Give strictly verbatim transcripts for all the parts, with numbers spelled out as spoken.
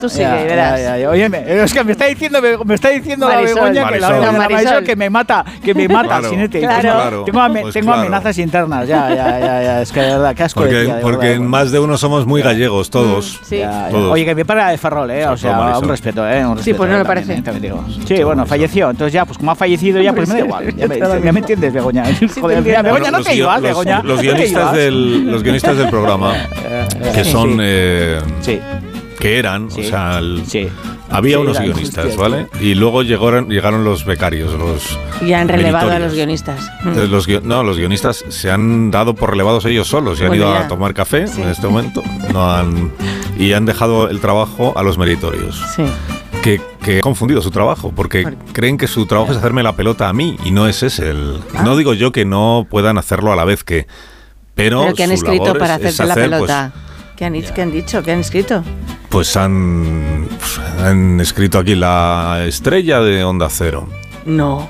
Tú sigue, ya, verás. Ya, ya, oye, es que me está diciendo, me está diciendo Marisol. la Begoña que la, Marisol. la, la Marisol. Marisol que me mata, que me mata, Claro, Sinete. claro. claro. Tengo, ame- Pues tengo claro. amenazas internas, ya, ya, ya, ya, es que de verdad, qué asco de Porque, tía, de porque verdad, en bueno. más de uno somos muy gallegos, todos. Sí. Ya, ya. Todos. Oye, que me para de Ferrol, eh, o Sobre sea, todo Marisol. un respeto, eh, un respeto. Sí, pues no me también, parece. eh, también digo. Sí, bueno, falleció, entonces ya, pues como ha fallecido ya, pues me da igual. Ya me, ya me entiendes, Begoña. Joder, mira, Begoña, no Los te guio- ibas, los- Begoña. Los ¿no te guionistas ibas? del, los guionistas del programa, que Sí, son, sí. eh, Sí, que eran, sí. o sea, el- sí. había Sí, unos eran, guionistas, hostias, ¿vale? Y luego llegaron, llegaron los becarios, los Y han relevado a los meritorios. guionistas. Entonces, los guio- no, los guionistas se han dado por relevados ellos solos y han Bueno, ido ya. a tomar café Sí. en este momento no han, y han dejado el trabajo a los meritorios. Sí. Que, que han confundido su trabajo, porque ¿Por? creen que su trabajo es hacerme la pelota a mí y no es ese el... Ah. No digo yo que no puedan hacerlo a la vez que... Pero, Pero que han su escrito labor para es- es hacerte la hacer, pelota. ¿Qué han, dicho? ¿Qué han dicho? ¿Qué han escrito? Pues, pues han, pues han escrito aquí la estrella de Onda Cero. No.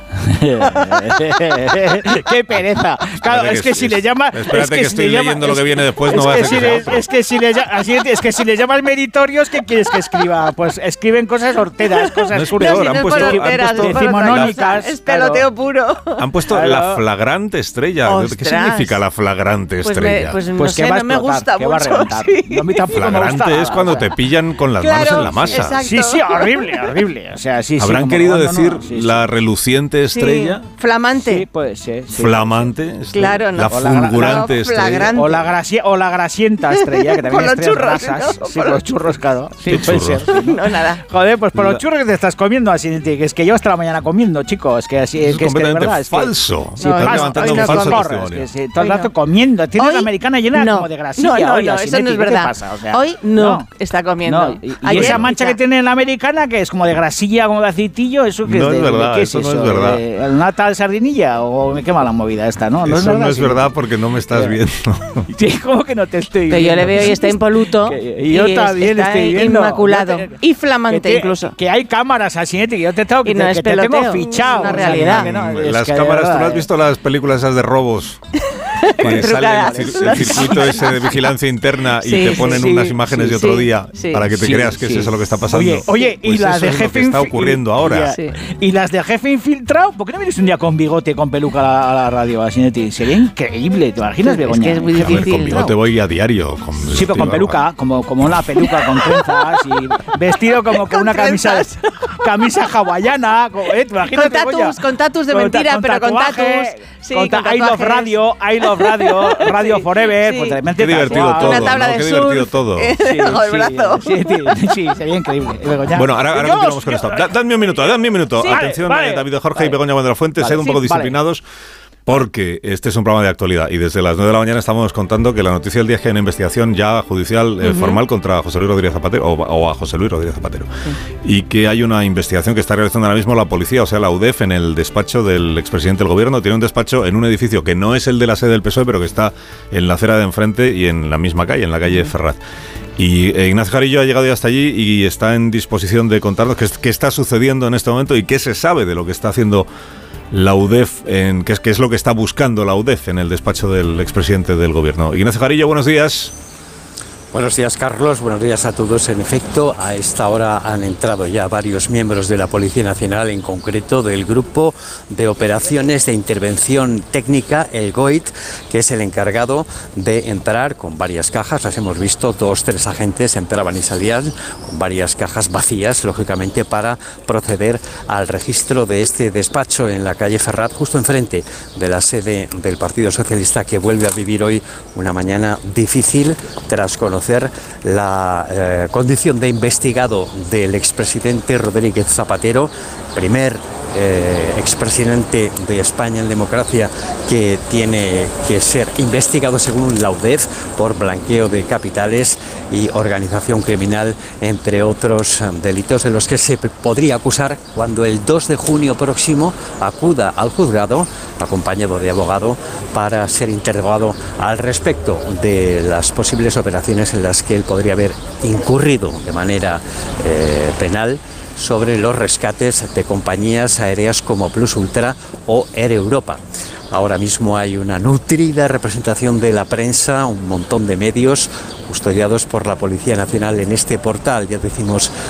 Qué pereza. Claro, Espérate es que que si es- le llama. espérate es que que si estoy le llama- leyendo lo es- que viene después, no es va a que ser si que le- sea otro. Es que si le llama, así es, es que si le llamas meritorios, ¿qué quieres que escriba? Pues escriben cosas horteras, cosas No es curiosas. peor, Si han no es puesto- por han horteras, puesto- es por otra decimonónicas, cosa. Es peloteo puro. Han puesto Claro. la flagrante estrella. ¿Qué Ostras. significa la flagrante Pues, me, estrella? pues no Pues que sé, va a no me explotar, gusta que va a mucho. reventar. sí. No, a mí tampoco me gusta Flagrante nada, es cuando o sea. te pillan con las Claro, manos en la masa. exacto. Sí, sí, horrible, horrible. O sea, sí, sí, ¿Habrán como- querido no, no, no, decir sí, sí. la reluciente estrella? Sí. Flamante. Sí, puede ser. sí. Flamante estrella, Claro, no. la O la gra- fulgurante no, estrella. flagrante. O la, gracia, o la grasienta estrella, que también Por hay los estrellas churros, grasas. ¿no? Sí, Por por los- los churros, claro. Sí, ¿Qué puede churros? ser. No, nada. Joder, pues por los La- churros que te estás comiendo, así que es que yo hasta la mañana comiendo, chicos. Es que así Eso es es que es que de completamente verdad. Es que, falso. Sí, No, Estás no, levantando hoy un no falso corras, testimonio. Es que sí, todo el Hoy rato no. comiendo. Tiene Hoy la americana llena no. como de grasilla. No, no, hoy, no, así, eso no Neti, es ¿qué te verdad. pasa? O sea, Hoy no, no. está comiendo. No, y, y Ayer esa mancha quizá. que tiene la americana, que es como de grasilla, como de aceitillo, ¿eso que No es? es de, verdad, ¿qué eso es no eso? es verdad. ¿De ¿Una tal sardinilla o qué mala movida esta? No, no es Eso verdad. no es sí. verdad porque no me estás Ya. viendo. Sí, ¿cómo que no te estoy Pero yo viendo? le veo y está impoluto. Que- y yo es- también está estoy viendo. inmaculado. Yo te- Y flamante que te- incluso. Que hay cámaras así, Neti, que yo te tengo que, Y no te, es que te tengo peloteo, fichado. es una o sea, realidad. que no, es Las que de cámaras, ¿tú no verdad, has visto las películas esas de robos? Que sale el, trucadas. cir- el circuito ese de vigilancia interna y Sí, te ponen sí, unas imágenes sí, de otro sí, día sí. para que te Sí, creas que sí. es eso lo que está pasando. Oye, oye, y Pues las eso de es lo jefe que está infi- ocurriendo y- ahora. y, y las de jefe infiltrado, ¿por qué no vienes un día con bigote, con peluca a la, a la radio, así, Neti? Sería increíble, ¿te imaginas, Es Begoña? que es muy A ver, difícil. con bigote voy a diario. Con Sí, pero con peluca, como, como una peluca con trenzas y vestido como con Con una camisa, trenzas. camisa hawaiana. Como, ¿eh? ¿Te imaginas, Con tatus, Begoña? con tatus de Con ta- mentira, pero con tatuaje, tatus. Sí, con ta- con I Love tatuajes. Radio, I Love Radio, Radio Sí, Forever. sí. Pues te metes Qué divertido tatuado. todo, Una tabla ¿no? de Qué surf. divertido todo. Sí, Bajo el sí, brazo. Sí, sí, sí, sería increíble. Begoña. Bueno, ahora, ahora Dios, continuamos con esto. Da- Dadme un minuto, dadme un minuto. Sí, Atención, vale, eh, vale. David Jorge Vale. y Begoña Buenfuentes, Vale, sed un sí, poco vale. disciplinados. Porque este es un programa de actualidad y desde las nueve de la mañana estamos contando que la noticia del día es que hay una investigación ya judicial eh, Ujú. formal contra José Luis Rodríguez Zapatero o, o a José Luis Rodríguez Zapatero y que hay una investigación que está realizando ahora mismo la policía, o sea la U D E F, en el despacho del expresidente del gobierno. Tiene un despacho en un edificio que no es el de la sede del P S O E, pero que está en la acera de enfrente y en la misma calle, en la calle Ferraz. Y eh, Ignacio Jarillo ha llegado ya hasta allí y está en disposición de contarnos qué, es- qué está sucediendo en este momento y qué se sabe de lo que está haciendo la U D E F, en, qué, es, qué es lo que está buscando la U D E F en el despacho del expresidente del gobierno. Ignacio Jarillo, buenos días. Buenos días, Carlos. Buenos días a todos. En efecto, a esta hora han entrado ya varios miembros de la Policía Nacional, en concreto del Grupo de Operaciones de Intervención Técnica, el G O I T, que es el encargado de entrar con varias cajas. Las hemos visto, dos, tres agentes entraban y salían con varias cajas vacías, lógicamente, para proceder al registro de este despacho en la calle Ferraz, justo enfrente de la sede del Partido Socialista, que vuelve a vivir hoy una mañana difícil tras conocer la eh, condición de investigado del expresidente Rodríguez Zapatero, primer eh, expresidente de España en democracia que tiene que ser investigado según la U D E F por blanqueo de capitales y organización criminal, entre otros eh, delitos de los que se podría acusar cuando el dos de junio próximo acuda al juzgado acompañado de abogado para ser interrogado al respecto de las posibles operaciones en las que él podría haber incurrido de manera eh, penal sobre los rescates de compañías aéreas como Plus Ultra o Air Europa. Ahora mismo hay una nutrida representación de la prensa, un montón de medios, custodiados por la Policía Nacional en este portal, ya decimos,